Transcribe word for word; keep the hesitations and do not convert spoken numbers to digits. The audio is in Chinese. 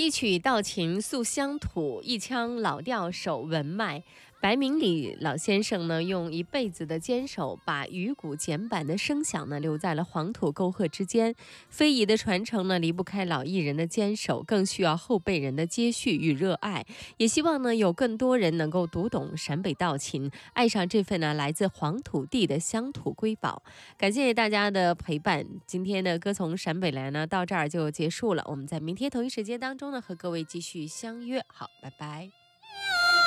一曲道琴诉乡土，一腔老调守文脉。白明礼老先生呢，用一辈子的坚守，把鱼骨简板的声响呢，留在了黄土沟壑之间。非遗的传承呢，离不开老艺人的坚守，更需要后辈人的接续与热爱。也希望呢，有更多人能够读懂陕北道琴，爱上这份呢来自黄土地的乡土瑰宝。感谢大家的陪伴，今天的歌从陕北来呢，到这儿就结束了。我们在明天同一时间当中呢，和各位继续相约。好，拜拜。